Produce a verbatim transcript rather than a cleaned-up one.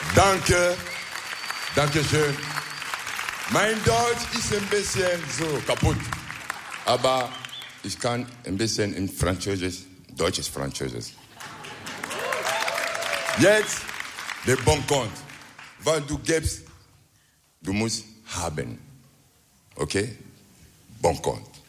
Danke, danke schön. Mein Deutsch ist ein bisschen so kaputt, aber ich kann ein bisschen in Französisch, deutsches Französisch. Jetzt der Bon compte, weil du gibst, du musst haben, okay? Bon compte.